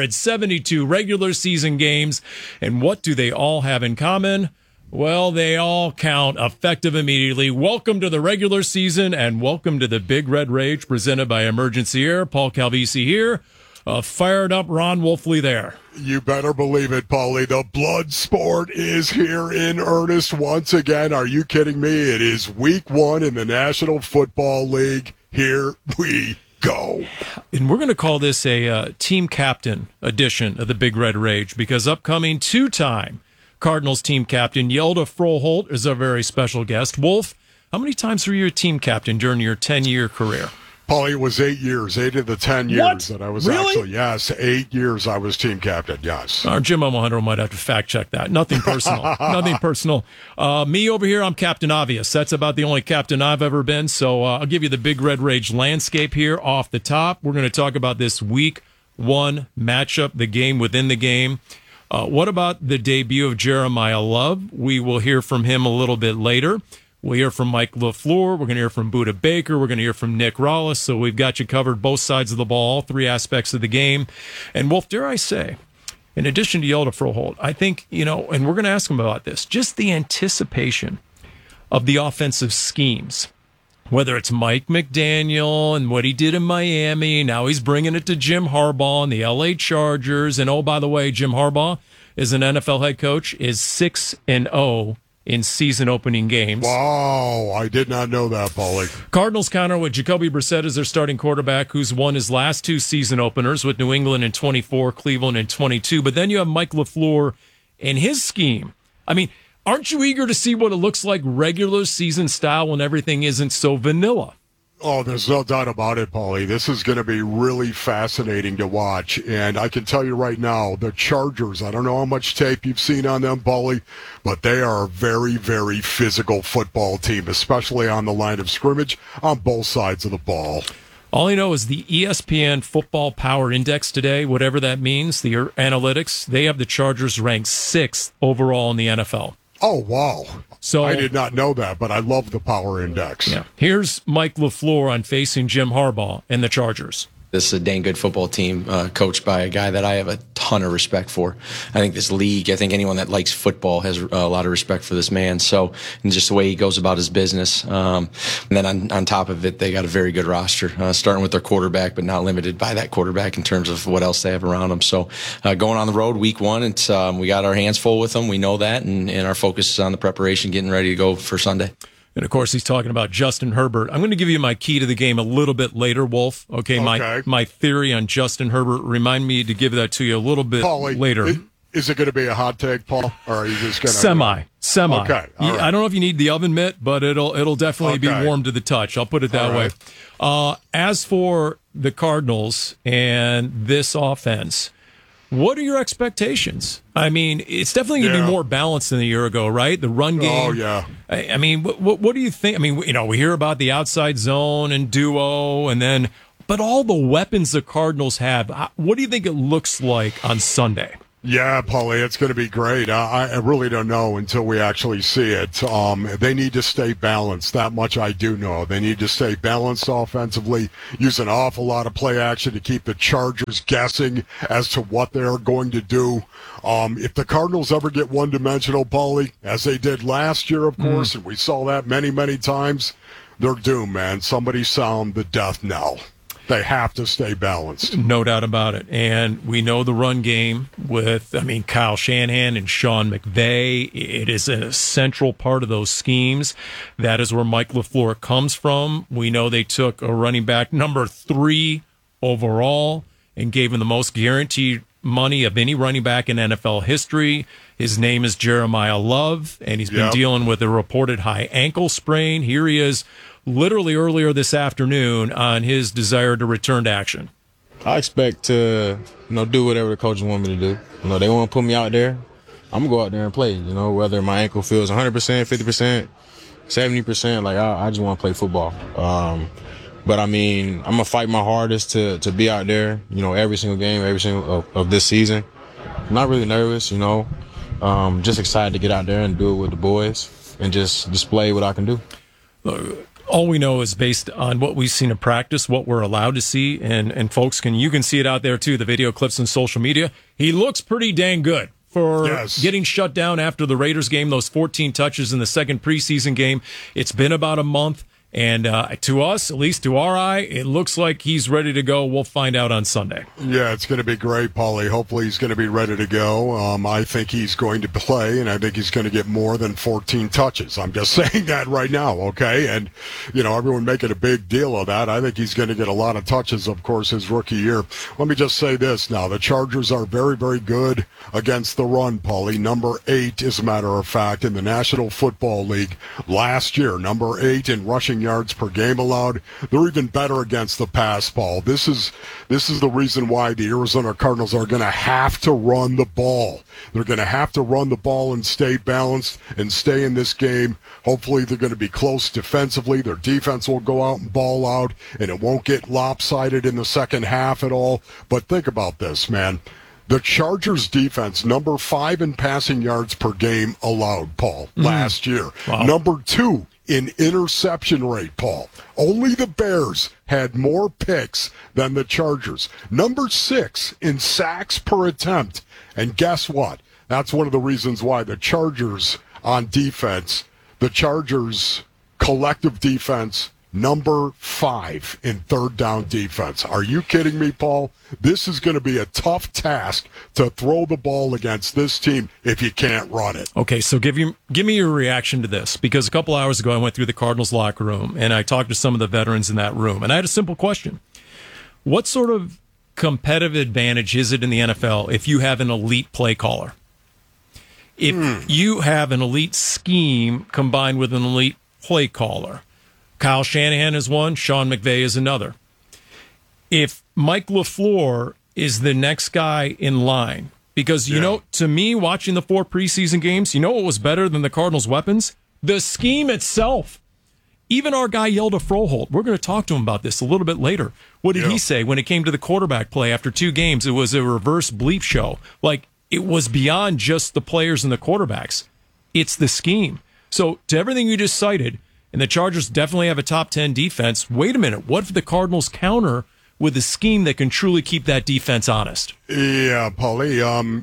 Speaker 32: 272 regular season games. And what do they all have in common? Well, they all count effective immediately. Welcome to the regular season and welcome to the Big Red Rage presented by Emergency Air. Paul Calvisi here. Fired up Ron Wolfley there.
Speaker 30: You better believe it, Paulie. The blood sport is here in earnest once again. Are you kidding me? It is week 1 in the National Football League. Here we go.
Speaker 32: And we're going to call this a team captain edition of the Big Red Rage because upcoming 2-time Cardinals team captain Yelda Froholt is a very special guest. Wolf, how many times were you a team captain during your 10-year career?
Speaker 30: Paulie, it was 8 years, 8 of the 10 years that I was actually, yes, 8 years I was team captain, yes.
Speaker 32: Our Jim Omohundro might have to fact check that. Nothing personal. Nothing personal. Me over here, I'm Captain Obvious. That's about the only captain I've ever been. So I'll give you the Big Red Rage landscape here off the top. We're going to talk about this week 1 matchup, the game within the game. What about the debut of Jeremiah Love? We will hear from him a little bit later. We'll hear from Mike LaFleur. We're going to hear from Budda Baker. We're going to hear from Nick Rollis. So we've got you covered both sides of the ball, all 3 aspects of the game. And Wolf, dare I say, in addition to Yelda Froholt, I think, and we're going to ask him about this, just the anticipation of the offensive schemes, whether it's Mike McDaniel and what he did in Miami. Now he's bringing it to Jim Harbaugh and the LA Chargers. And oh, by the way, Jim Harbaugh is an NFL head coach, is 6-0 in season-opening games.
Speaker 30: Wow, I did not know that, Paulie.
Speaker 32: Cardinals counter with Jacoby Brissett as their starting quarterback, who's won his last 2 season openers with New England in 24, Cleveland in 22. But then you have Mike LaFleur and his scheme. I mean, aren't you eager to see what it looks like regular season style when everything isn't so vanilla?
Speaker 30: Oh, there's no doubt about it, Paulie. This is going to be really fascinating to watch. And I can tell you right now, the Chargers, I don't know how much tape you've seen on them, Paulie, but they are a very, very physical football team, especially on the line of scrimmage on both sides of the ball.
Speaker 32: All I know is the ESPN Football Power Index today, whatever that means, the analytics, they have the Chargers ranked 6th overall in the NFL.
Speaker 30: Oh, wow.
Speaker 32: So
Speaker 30: I did not know that, but I love the power index.
Speaker 32: Yeah. Here's Mike LaFleur on facing Jim Harbaugh and the Chargers.
Speaker 1: This is a dang good football team coached by a guy that I have a ton of respect for. I think this league, I think anyone that likes football has a lot of respect for this man. So, and just the way he goes about his business. And then on top of it, they got a very good roster, starting with their quarterback, but not limited by that quarterback in terms of what else they have around them. So going on the road week 1, it's we got our hands full with them. We know that, and our focus is on the preparation, getting ready to go for Sunday.
Speaker 32: And, of course, he's talking about Justin Herbert. I'm going to give you my key to the game a little bit later, Wolf. Okay. My theory on Justin Herbert. Remind me to give that to you a little bit later.
Speaker 30: Is it going to be a hot take, Paul? Or are you just going to...
Speaker 32: Semi.
Speaker 30: Okay. Right.
Speaker 32: I don't know if you need the oven mitt, but it'll definitely be warm to the touch. I'll put it that way. As for the Cardinals and this offense, what are your expectations? I mean, it's definitely going to be more balanced than a year ago, right? The run game.
Speaker 30: Oh, yeah.
Speaker 32: I mean, what do you think? I mean, we hear about the outside zone and duo, but all the weapons the Cardinals have, what do you think it looks like on Sunday?
Speaker 30: Yeah, Paulie, it's going to be great. I really don't know until we actually see it. They need to stay balanced. That much I do know. They need to stay balanced offensively, use an awful lot of play action to keep the Chargers guessing as to what they're going to do. If the Cardinals ever get one-dimensional, Paulie, as they did last year, of course, and we saw that many, many times, they're doomed, man. Somebody sound the death knell. They have to stay balanced.
Speaker 32: No doubt about it. And we know the run game with, Kyle Shanahan and Sean McVay. It is a central part of those schemes. That is where Mike LaFleur comes from. We know they took a running back number 3 overall and gave him the most guaranteed money of any running back in NFL history. His name is Jeremiah Love, and he's been dealing with a reported high ankle sprain. Here he is literally earlier this afternoon on his desire to return to action.
Speaker 2: I expect to, do whatever the coaches want me to do. They want to put me out there. I'm going to go out there and play, whether my ankle feels 100%, 50%, 70%. I just want to play football. But I'm going to fight my hardest to be out there, every single game, every single of this season. I'm not really nervous, Just excited to get out there and do it with the boys and just display what I can do.
Speaker 32: All we know is based on what we've seen in practice, what we're allowed to see, and folks you can see it out there too, the video clips on social media. He looks pretty dang good for getting shut down after the Raiders game, those 14 touches in the second preseason game. It's been about a month. And to us, at least to our eye, it looks like he's ready to go. We'll find out on Sunday.
Speaker 30: Yeah, it's going to be great, Paulie. Hopefully he's going to be ready to go. I think he's going to play, and I think he's going to get more than 14 touches. I'm just saying that right now, okay? And, everyone making a big deal of that. I think he's going to get a lot of touches, of course, his rookie year. Let me just say this now. The Chargers are very, very good against the run, Paulie. Number 8, as a matter of fact, in the National Football League last year. Number 8 in rushing yards per game allowed. They're even better against the pass, Paul. This is the reason why the Arizona Cardinals are going to have to run the ball. They're going to have to run the ball and stay balanced and stay in this game. Hopefully they're going to be close defensively. Their defense will go out and ball out, and it won't get lopsided in the second half at all. But think about this, man. The Chargers defense, number 5 in passing yards per game allowed, Paul, last year. Wow. Number 2 in interception rate, Paul. Only the Bears had more picks than the Chargers. Number 6 in sacks per attempt. And guess what? That's one of the reasons why the Chargers on defense, the Chargers collective defense, number 5 in third down defense. Are you kidding me, Paul? This is going to be a tough task to throw the ball against this team if you can't run it.
Speaker 32: Okay, so give me your reaction to this, because a couple hours ago I went through the Cardinals locker room and I talked to some of the veterans in that room, and I had a simple question. What sort of competitive advantage is it in the NFL if you have an elite play caller? If you have an elite scheme combined with an elite play caller, Kyle Shanahan is one, Sean McVay is another. If Mike LaFleur is the next guy in line, because, to me, watching the 4 preseason games, what was better than the Cardinals' weapons? The scheme itself. Even our guy Yelda Froholt, we're going to talk to him about this a little bit later. What did he say when it came to the quarterback play after 2 games? It was a reverse bleep show. It was beyond just the players and the quarterbacks. It's the scheme. So, to everything you just cited, and the Chargers definitely have a top 10 defense. Wait a minute. What if the Cardinals counter with a scheme that can truly keep that defense honest?
Speaker 30: Yeah, Paulie,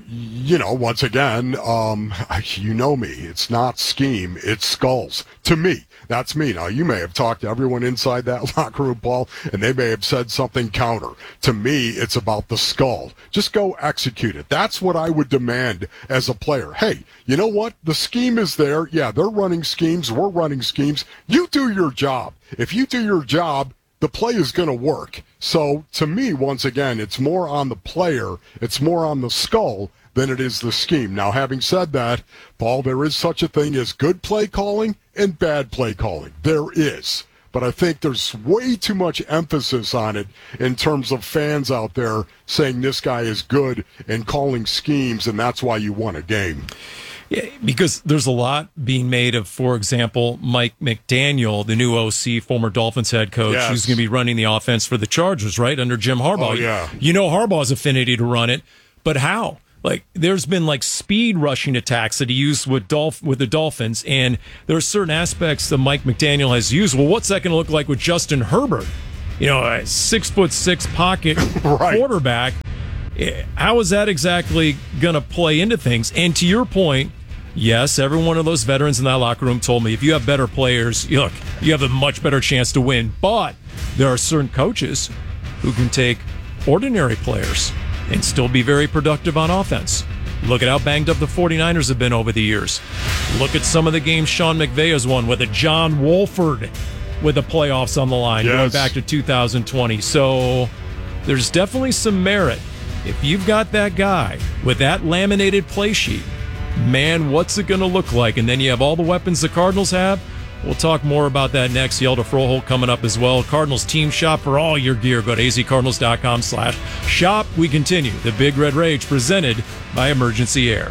Speaker 30: once again, you know me. It's not scheme, it's skulls. To me, that's me. Now, you may have talked to everyone inside that locker room, Paul, and they may have said something counter. To me, it's about the skull. Just go execute it. That's what I would demand as a player. Hey, you know what? The scheme is there. Yeah, they're running schemes. We're running schemes. You do your job. If you do your job, the play is going to work. So, to me, once again, it's more on the player, it's more on the skull than it is the scheme. Now, having said that, Paul, there is such a thing as good play calling and bad play calling. There is. But I think there's way too much emphasis on it in terms of fans out there saying this guy is good and calling schemes, and that's why you won a game.
Speaker 32: Yeah, because there's a lot being made of, for example, Mike McDaniel, the new OC, former Dolphins head coach, who's going to be running the offense for the Chargers, right, under Jim Harbaugh.
Speaker 30: Oh, yeah.
Speaker 32: Harbaugh's affinity to run it, but how? There's been speed rushing attacks that he used with the Dolphins, and there are certain aspects that Mike McDaniel has used. Well, what's that going to look like with Justin Herbert? A 6'6" pocket quarterback. How is that exactly going to play into things? And to your point, yes, every one of those veterans in that locker room told me if you have better players, look, you have a much better chance to win. But there are certain coaches who can take ordinary players and still be very productive on offense. Look at how banged up the 49ers have been over the years. Look at some of the games Sean McVay has won with a John Wolford with the playoffs on the line going back to 2020. So there's definitely some merit. If you've got that guy with that laminated play sheet, man, what's it going to look like? And then you have all the weapons the Cardinals have. We'll talk more about that next. Yelda Froholt coming up as well. Cardinals team shop for all your gear. Go to azcardinals.com/shop. We continue the Big Red Rage presented by Emergency Air.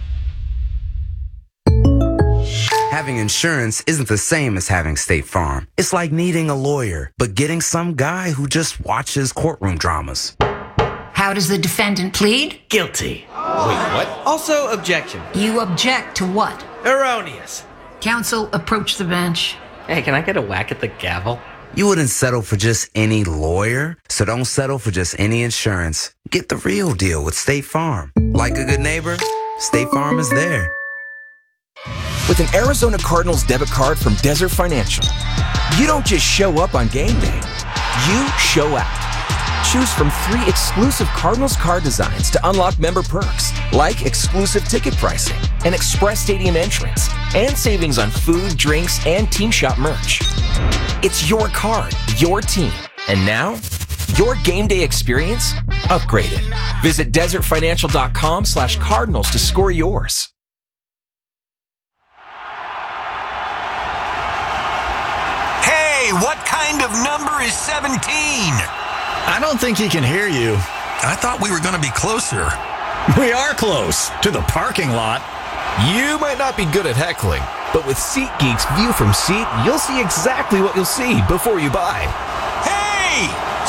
Speaker 3: Having insurance isn't the same as having State Farm. It's like needing a lawyer, but getting some guy who just watches courtroom dramas.
Speaker 4: How does the defendant plead?
Speaker 6: Guilty. Wait, what? Also, objection.
Speaker 4: You object to what?
Speaker 6: Erroneous.
Speaker 4: Counsel, approach the bench.
Speaker 6: Hey, can I get a whack at the gavel?
Speaker 3: You wouldn't settle for just any lawyer, so don't settle for just any insurance. Get the real deal with State Farm. Like a good neighbor, State Farm is there.
Speaker 7: With an Arizona Cardinals debit card from Desert Financial, you don't just show up on game day. You show out. Choose from 3 exclusive Cardinals card designs to unlock member perks, like exclusive ticket pricing, an express stadium entrance, and savings on food, drinks, and team shop merch. It's your card, your team, and now, your game day experience upgraded. Visit desertfinancial.com/Cardinals to score yours.
Speaker 8: Hey, what kind of number is 17?
Speaker 9: I don't think he can hear you.
Speaker 8: I thought we were going to be closer.
Speaker 9: We are close to the parking lot.
Speaker 7: You might not be good at heckling, but with SeatGeek's View from Seat, you'll see exactly what you'll see before you buy.
Speaker 8: Hey,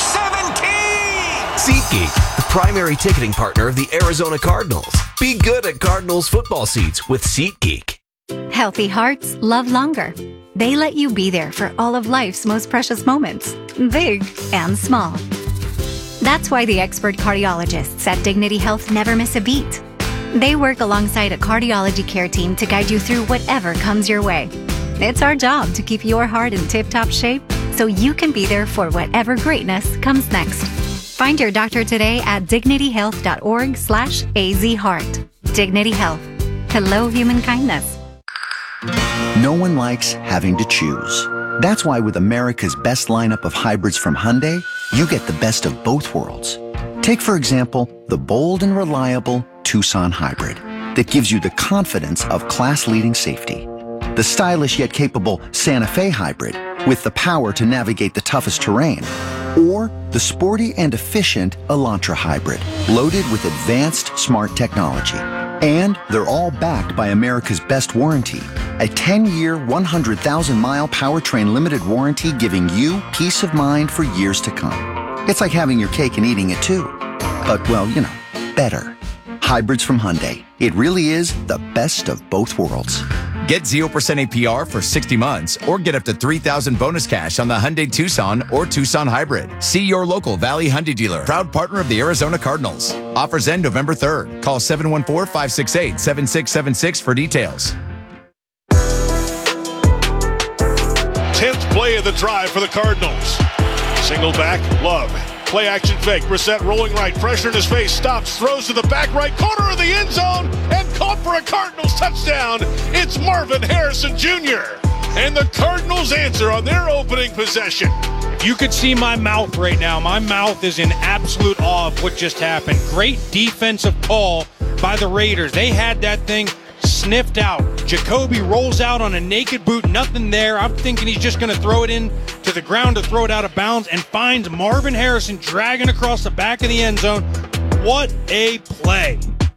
Speaker 8: 17!
Speaker 7: SeatGeek, the primary ticketing partner of the Arizona Cardinals. Be good at Cardinals football seats with SeatGeek.
Speaker 10: Healthy hearts love longer. They let you be there for all of life's most precious moments, big and small. That's why the expert cardiologists at Dignity Health never miss a beat. They work alongside a cardiology care team to guide you through whatever comes your way. It's our job to keep your heart in tip-top shape so you can be there for whatever greatness comes next. Find your doctor today at dignityhealth.org/azheart. Dignity Health. Hello, human kindness.
Speaker 11: No one likes having to choose. That's why with America's best lineup of hybrids from Hyundai, you get the best of both worlds. Take, for example, the bold and reliable Tucson Hybrid that gives you the confidence of class-leading safety. The stylish yet capable Santa Fe Hybrid with the power to navigate the toughest terrain. Or the sporty and efficient Elantra Hybrid, loaded with advanced smart technology. And they're all backed by America's best warranty, a 10-year, 100,000-mile powertrain limited warranty giving you peace of mind for years to come. It's like having your cake and eating it too. But, well, you know, better. Hybrids from Hyundai. It really is the best of both worlds.
Speaker 12: Get 0% APR for 60 months or get up to $3,000 bonus cash on the Hyundai Tucson or Tucson Hybrid. See your local Valley Hyundai dealer. Proud partner of the Arizona Cardinals. Offers end November 3rd. Call 714-568-7676 for details.
Speaker 13: 10th play of the drive for the Cardinals. Single back, Love. Play action fake. Brissett rolling right. Pressure in his face. Stops. Throws to the back right corner of the end zone. And caught for a Cardinals touchdown. It's Marvin Harrison Jr. And the Cardinals answer on their opening possession.
Speaker 15: If you could see my mouth right now, my mouth is in absolute awe of what just happened. Great defensive call by the Raiders. They had that thing sniffed out. Jacoby rolls out on a naked boot, nothing there. I'm thinking he's just going to throw it in to the ground to throw it out of bounds and finds Marvin Harrison dragging across the back of the end zone. What a play.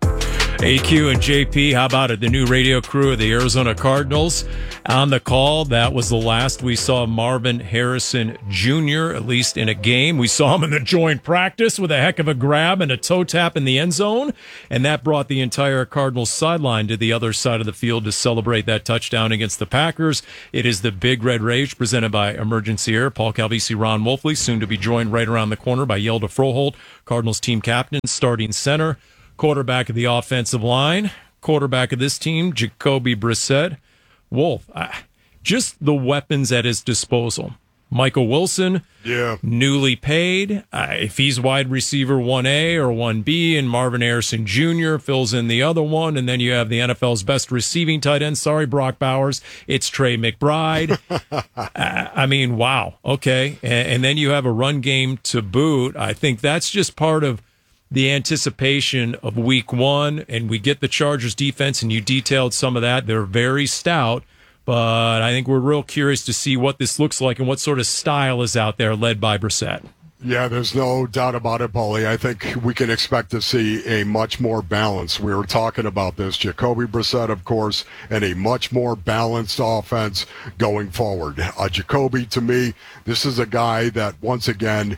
Speaker 32: AQ and JP, how about it? The new radio crew of the Arizona Cardinals on the call. That was the last we saw Marvin Harrison Jr., at least in a game. We saw him in the joint practice with a heck of a grab and a toe tap in the end zone, and that brought the entire Cardinals sideline to the other side of the field to celebrate that touchdown against the Packers. It is the Big Red Rage presented by Emergency Air. Paul Calvisi, Ron Wolfley, soon to be joined right around the corner by Yelda Froholt, Cardinals team captain, starting center. Quarterback of the offensive line, quarterback of this team, Jacoby Brissett. Wolf, just the weapons at his disposal. Michael Wilson, newly paid. If he's wide receiver 1A or 1B, and Marvin Harrison Jr. fills in the other one, and then you have the NFL's best receiving tight end. Sorry, Brock Bowers. It's Trey McBride. I mean, wow. Okay. And then you have a run game to boot. I think that's just part of the anticipation of week one, and we get the Chargers defense, and you detailed some of that. They're very stout, but I think we're real curious to see what this looks like and what sort of style is out there led by Brissett.
Speaker 30: Yeah, there's no doubt about it, Paulie. I think we can expect to see a much more balanced. We were talking about this. Jacoby Brissett, of course, and a much more balanced offense going forward. Jacoby, to me, this is a guy that, once again,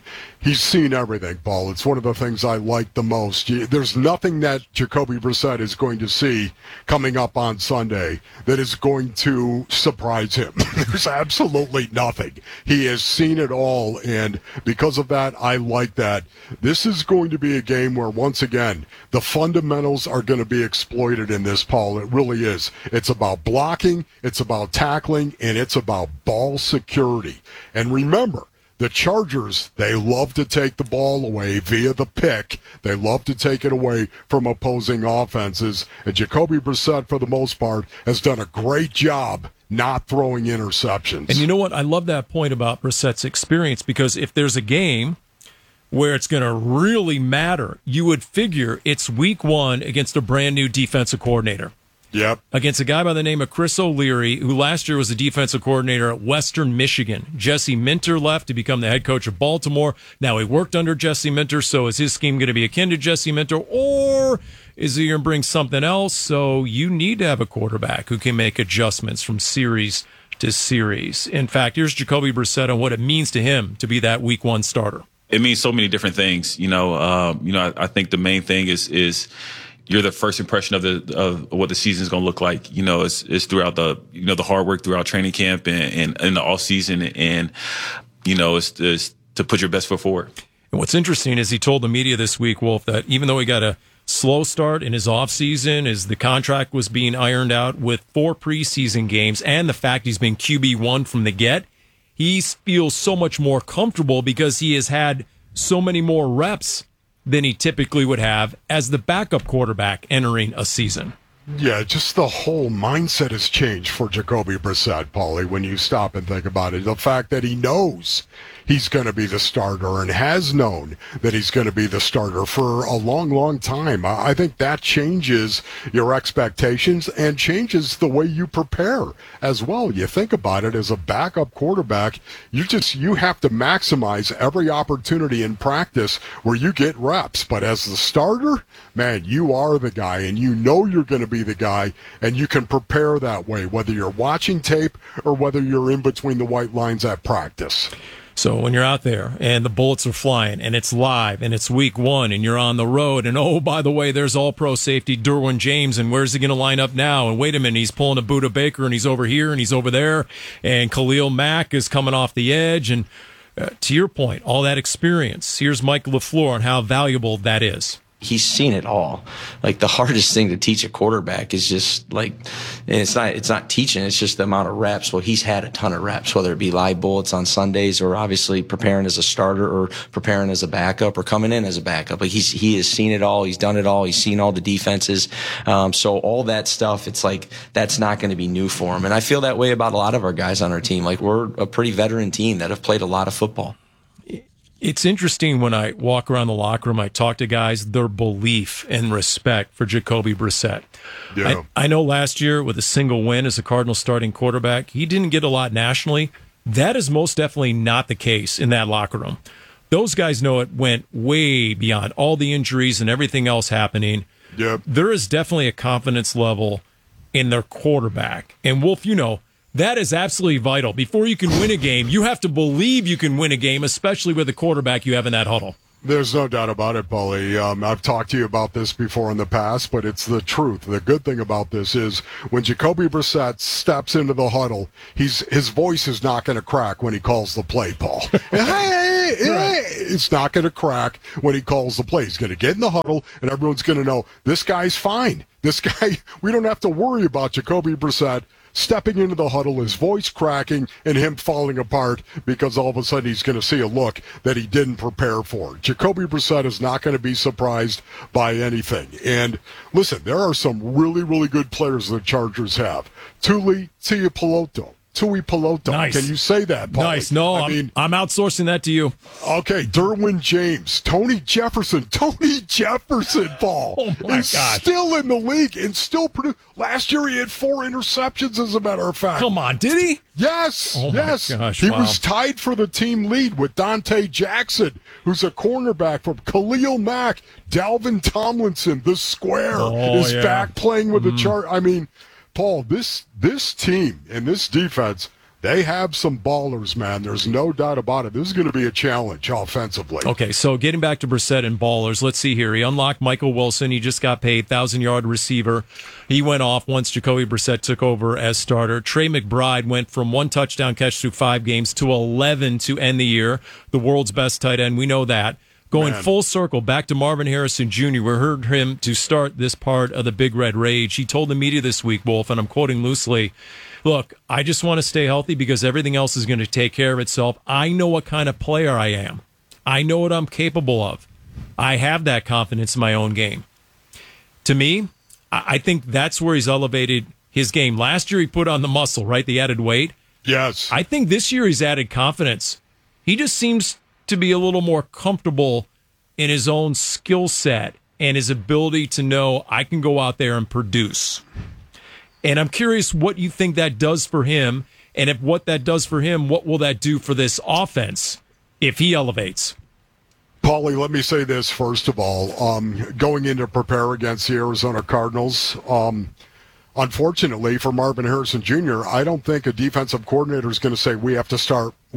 Speaker 30: He's seen everything, Paul. It's one of the things I like the most. There's nothing that Jacoby Brissett is going to see coming up on Sunday that is going to surprise him. There's absolutely nothing. He has seen it all, and because of that, I like that. This is going to be a game where, once again, the fundamentals are going to be exploited in this, Paul. It really is. It's about blocking, it's about tackling, and it's about ball security. And remember, the Chargers, they love to take the ball away via the pick. They love to take it away from opposing offenses. And Jacoby Brissett, for the most part, has done a great job not throwing interceptions.
Speaker 32: And you know what? I love that point about Brissett's experience, because if there's a game where it's going to really matter, you would figure it's week 1 against a brand new defensive coordinator.
Speaker 30: Yep.
Speaker 32: Against a guy by the name of Chris O'Leary, who last year was the defensive coordinator at Western Michigan. Jesse Minter left to become the head coach of Baltimore. Now he worked under Jesse Minter, so is his scheme going to be akin to Jesse Minter, or is he going to bring something else? So you need to have a quarterback who can make adjustments from series to series. In fact, here's Jacoby Brissett on what it means to him to be that week 1 starter.
Speaker 16: It means so many different things. I think the main thing is you're the first impression of what the season is going to look like. It's throughout the hard work throughout training camp and in the off season, and it's to put your best foot forward.
Speaker 32: And what's interesting is he told the media this week, Wolf, that even though he got a slow start in his off season, as the contract was being ironed out with 4 preseason games, and the fact he's been QB1 from the get, he feels so much more comfortable because he has had so many more reps than he typically would have as the backup quarterback entering a season.
Speaker 30: Yeah, just the whole mindset has changed for Jacoby Brissett, Paulie, when you stop and think about it. The fact that he knows he's going to be the starter and has known that he's going to be the starter for a long, long time. I think that changes your expectations and changes the way you prepare as well. You think about it, as a backup quarterback, you have to maximize every opportunity in practice where you get reps. But as the starter, man, you are the guy, and you know you're going to be the guy, and you can prepare that way, whether you're watching tape or whether you're in between the white lines at practice.
Speaker 32: So when you're out there and the bullets are flying and it's live and it's week 1 and you're on the road, and oh, by the way, there's all-pro safety Derwin James, and where's he going to line up now? And wait a minute, he's pulling a Budda Baker, and he's over here and he's over there, and Khalil Mack is coming off the edge. And to your point, all that experience, here's Mike LaFleur on how valuable that is.
Speaker 1: He's seen it all. Like, the hardest thing to teach a quarterback is just like, and it's not teaching, it's just the amount of reps. Well, he's had a ton of reps, whether it be live bullets on Sundays or obviously preparing as a starter or preparing as a backup or coming in as a backup. Like, he has seen it all. He's done it all. He's seen all the defenses. So all that stuff, it's like, that's not going to be new for him. And I feel that way about a lot of our guys on our team. Like, we're a pretty veteran team that have played a lot of football.
Speaker 32: It's interesting when I walk around the locker room, I talk to guys, their belief and respect for Jacoby Brissett.
Speaker 30: Yeah.
Speaker 32: I know last year with a single win as a Cardinals starting quarterback, he didn't get a lot nationally. That is most definitely not the case in that locker room. Those guys know it went way beyond all the injuries and everything else happening.
Speaker 30: Yep.
Speaker 32: There is definitely a confidence level in their quarterback. And Wolf, that is absolutely vital. Before you can win a game, you have to believe you can win a game, especially with the quarterback you have in that huddle.
Speaker 30: There's no doubt about it, Paulie. I've talked to you about this before in the past, but it's the truth. The good thing about this is when Jacoby Brissett steps into the huddle, his voice is not going to crack when he calls the play, Paul. It's not going to crack when he calls the play. He's going to get in the huddle, and everyone's going to know this guy's fine. This guy, we don't have to worry about Jacoby Brissett stepping into the huddle, his voice cracking, and him falling apart because all of a sudden he's going to see a look that he didn't prepare for. Jacoby Brissett is not going to be surprised by anything. And listen, there are some really, really good players the Chargers have. Tui Peloto.
Speaker 32: Nice.
Speaker 30: Can you say that, Paul?
Speaker 32: Nice. No, I'm outsourcing that to you.
Speaker 30: Okay, Derwin James, Tony Jefferson, Paul.
Speaker 32: Oh, my
Speaker 30: He's
Speaker 32: God.
Speaker 30: Still in the league and still produced. Last year he had 4 interceptions, as a matter of fact.
Speaker 32: Come on, did he?
Speaker 30: Yes.
Speaker 32: Oh,
Speaker 30: yes.
Speaker 32: my gosh.
Speaker 30: He
Speaker 32: Wow.
Speaker 30: was tied for the team lead with Dante Jackson, who's a cornerback from Khalil Mack. Dalvin Tomlinson, the square, is back playing with the chart. I mean, Paul, this team and this defense, They have some ballers, man. There's no doubt about it. This is going to be a challenge offensively.
Speaker 32: Okay, so getting back to Brissett and ballers, let's see here. He unlocked Michael Wilson. He just got paid, 1,000-yard receiver. He went off once Jacoby Brissett took over as starter. Trey McBride went from 1 touchdown catch through 5 games to 11 to end the year. The world's best tight end. We know that. Going full circle back to Marvin Harrison Jr., we heard him to start this part of the Big Red Rage. He told the media this week, Wolf, and I'm quoting loosely, look, I just want to stay healthy because everything else is going to take care of itself. I know what kind of player I am. I know what I'm capable of. I have that confidence in my own game. To me, I think that's where he's elevated his game. Last year he put on the muscle, right? The added weight.
Speaker 30: Yes.
Speaker 32: I think this year he's added confidence. He just seems to be a little more comfortable in his own skill set and his ability to know I can go out there and produce. And I'm curious what you think that does for him, and if what that does for him, what will that do for this offense if he elevates?
Speaker 30: Paulie, let me say this first of all. Going in to prepare against the Arizona Cardinals, unfortunately for Marvin Harrison Jr., I don't think a defensive coordinator is going to say we have to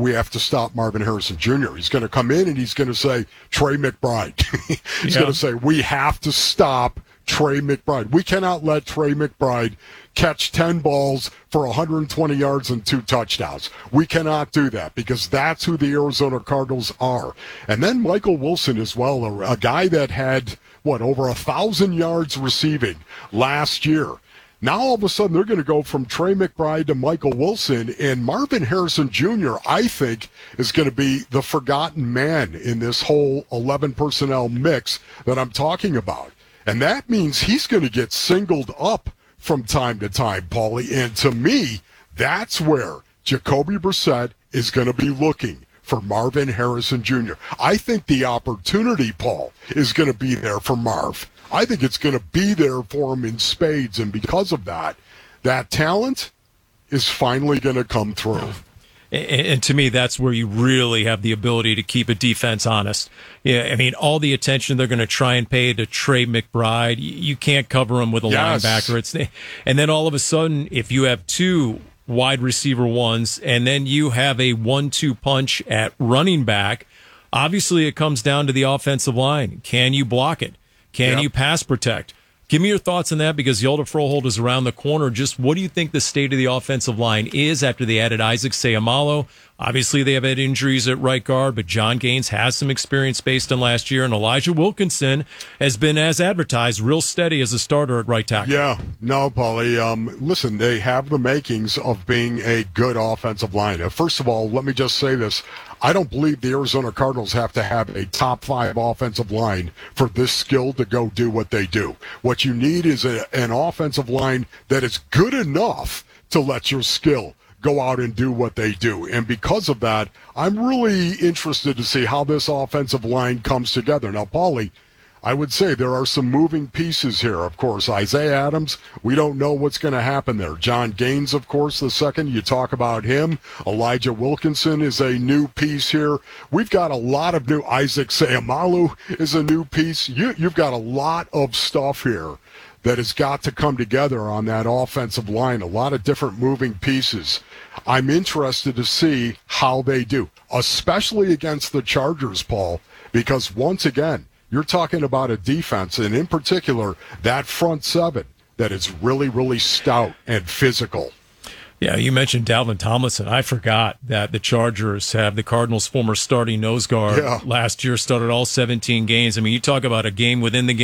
Speaker 30: stop Marvin Harrison Jr. He's going to come in and he's going to say Trey McBride. He's going to say we have to stop Trey McBride. We cannot let Trey McBride catch 10 balls for 120 yards and 2 touchdowns. We cannot do that because that's who the Arizona Cardinals are. And then Michael Wilson as well, a guy that had, over 1,000 yards receiving last year. Now, all of a sudden, they're going to go from Trey McBride to Michael Wilson, and Marvin Harrison Jr., I think, is going to be the forgotten man in this whole 11 personnel mix that I'm talking about. And that means he's going to get singled up from time to time, Paulie. And to me, that's where Jacoby Brissett is going to be looking for Marvin Harrison Jr. I think the opportunity, Paul, is going to be there for Marv. I think it's going to be there for him in spades, and because of that, that talent is finally going to come through.
Speaker 32: And to me, that's where you really have the ability to keep a defense honest. Yeah, I mean, all the attention they're going to try and pay to Trey McBride, you can't cover him with a linebacker. And then all of a sudden, if you have 2 wide receiver ones, and then you have a 1-2 punch at running back, obviously it comes down to the offensive line. Can you block it? Can you pass protect? Give me your thoughts on that because Hjalte Froholdt is around the corner. Just what do you think the state of the offensive line is after they added Isaac Seumalo? Obviously, they have had injuries at right guard, but John Gaines has some experience based on last year, and Elijah Wilkinson has been, as advertised, real steady as a starter at right tackle.
Speaker 30: Yeah, no, Paulie. Listen, they have the makings of being a good offensive line. First of all, let me just say this. I don't believe the Arizona Cardinals have to have a top 5 offensive line for this skill to go do what they do. What you need is an offensive line that is good enough to let your skill go out and do what they do. And because of that, I'm really interested to see how this offensive line comes together. Now, Paulie, I would say there are some moving pieces here. Of course, Isaiah Adams, we don't know what's going to happen there. John Gaines, of course, the second. You talk about him. Elijah Wilkinson is a new piece here. We've got a lot of new. Isaac Seumalo is a new piece. You've got a lot of stuff here that has got to come together on that offensive line. A lot of different moving pieces. I'm interested to see how they do, especially against the Chargers, Paul, because once again, you're talking about a defense, and in particular, that front 7 that is really, really stout and physical.
Speaker 32: Yeah, you mentioned Dalvin Tomlinson. I forgot that the Chargers have the Cardinals' former starting nose guard last year, started all 17 games. I mean, you talk about a game within the game.